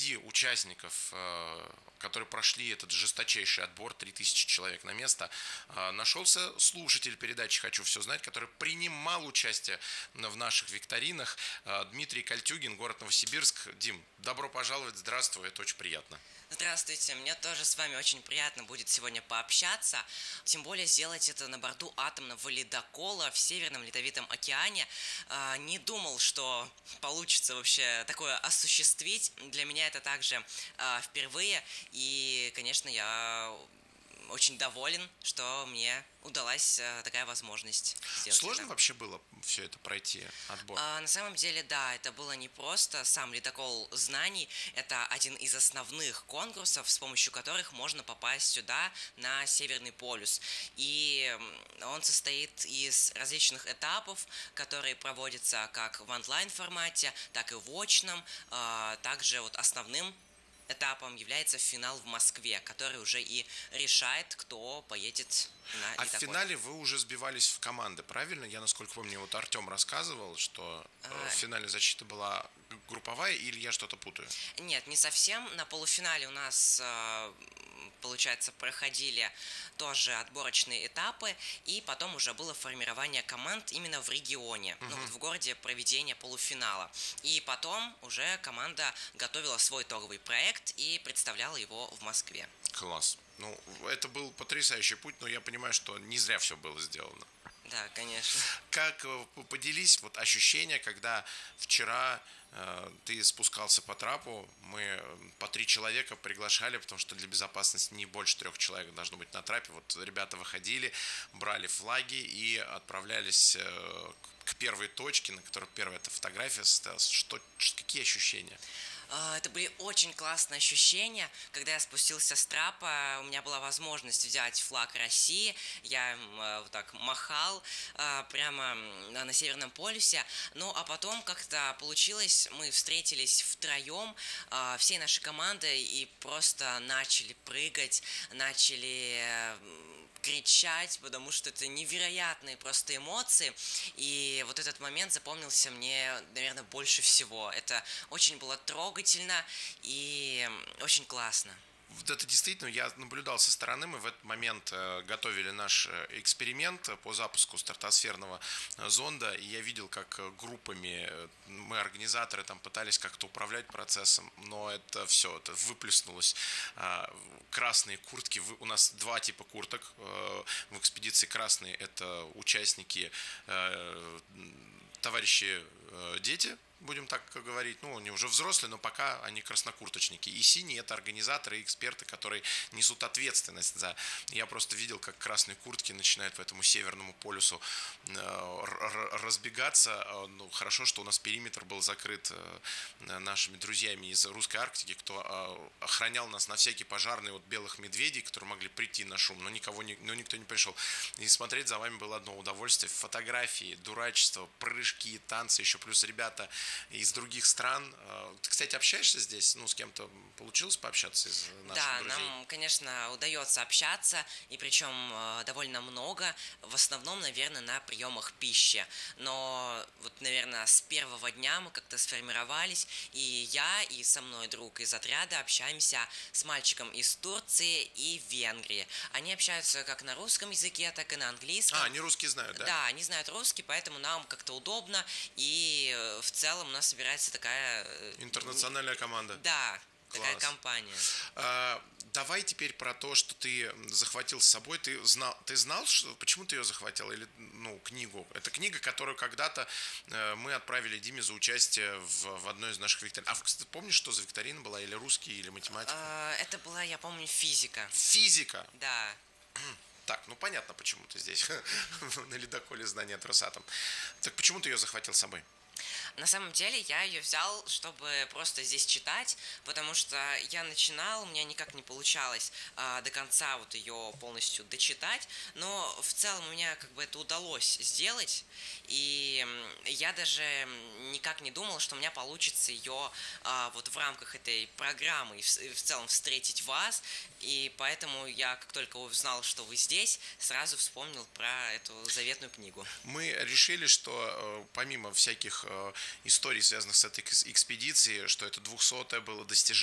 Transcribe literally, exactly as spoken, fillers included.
среди участников, которые прошли этот жесточайший отбор, три тысячи человек на место, нашелся слушатель передачи «Хочу все знать», который принимал участие в наших викторинах. Дмитрий Кольтюгин, город Новосибирск. Дим, добро пожаловать, здравствуй, это очень приятно. Здравствуйте, мне тоже с вами очень приятно будет сегодня пообщаться, тем более сделать это на борту атомного ледокола в Северном Ледовитом океане. Не думал, что получится вообще такое осуществить, для меня это также впервые, и, конечно, я очень доволен, что мне удалась такая возможность сделать. Сложно это. вообще было все это пройти, отбор? А, на самом деле, да, это было непросто. Сам ледокол знаний – это один из основных конкурсов, с помощью которых можно попасть сюда, на Северный полюс. И он состоит из различных этапов, которые проводятся как в онлайн-формате, так и в очном. А, также вот основным этапом является финал в Москве, который уже и решает, кто поедет на А ледоколе. в финале вы уже сбивались в команды, правильно? Я, насколько помню, вот Артем рассказывал, что А... финальная защита была групповая, или я что-то путаю? Нет, не совсем. На полуфинале у нас, получается, проходили тоже отборочные этапы, и потом уже было формирование команд именно в регионе, uh-huh. ну, вот в городе проведения полуфинала. И потом уже команда готовила свой итоговый проект и представляла его в Москве. Класс. Ну, это был потрясающий путь, но я понимаю, что не зря все было сделано. Да, конечно. Как поделись вот ощущения, когда вчера э, ты спускался по трапу, мы по три человека приглашали, потому что для безопасности не больше трех человек должно быть на трапе. Вот ребята выходили, брали флаги и отправлялись э, к первой точке, на которой первая эта фотография состоялась. Что, какие ощущения? Это были очень классные ощущения. Когда я спустился с трапа, у меня была возможность взять флаг России. Я им вот так махал прямо на Северном полюсе. Ну, а потом как-то получилось, мы встретились втроем, всей нашей командой, и просто начали прыгать, начали кричать, потому что это невероятные просто эмоции. И вот этот момент запомнился мне, наверное, больше всего. Это очень было трогательно и очень классно. Вот это действительно, я наблюдал со стороны, мы в этот момент готовили наш эксперимент по запуску стратосферного зонда, и я видел, как группами мы, организаторы, там пытались как-то управлять процессом, но это все, это выплеснулось. Красные куртки, у нас два типа курток в экспедиции. Красные — это участники, товарищи дети, будем так говорить, ну, они уже взрослые, но пока они краснокурточники. И синие — это организаторы и эксперты, которые несут ответственность за... Я просто видел, как красные куртки начинают по этому Северному полюсу разбегаться. Ну, хорошо, что у нас периметр был закрыт нашими друзьями из русской Арктики, кто охранял нас на всякий пожарный от белых медведей, которые могли прийти на шум, но, никого не, но никто не пришел. И смотреть за вами было одно удовольствие. Фотографии, дурачество, прыжки, танцы, еще плюс ребята из других стран. Ты, кстати, общаешься здесь? Ну, с кем-то получилось пообщаться из наших да, друзей? Да, нам, конечно, удается общаться, и причем довольно много, в основном, наверное, на приемах пищи. Но вот, наверное, с первого дня мы как-то сформировались, и я, и со мной друг из отряда общаемся с мальчиком из Турции и Венгрии. Они общаются как на русском языке, так и на английском. А, они русский знают, да? Да, они знают русский, поэтому нам как-то удобно, и в целом у нас собирается такая... Интернациональная команда. Да, Класс. Такая компания. А, давай теперь про то, что ты захватил с собой. Ты знал, ты знал, что, почему ты ее захватил? Или, ну, книгу. Это книга, которую когда-то э, мы отправили Диме за участие в, в одной из наших викторин. А ты помнишь, что за викторина была? Или русский, или математика? А, это была, я помню, физика. Физика? Да. Так, ну понятно, почему ты здесь на ледоколе знания от Росатом. Так почему ты ее захватил с собой? На самом деле я ее взял, чтобы просто здесь читать, потому что я начинал, у меня никак не получалось а, до конца вот ее полностью дочитать, но в целом у меня как бы это удалось сделать, и я даже никак не думал, что у меня получится ее а, вот в рамках этой программы и в, в целом встретить вас, и поэтому я, как только узнал, что вы здесь, сразу вспомнил про эту заветную книгу. Мы решили, что помимо всяких историй, связанных с этой экспедицией, что это двухсотое было достижение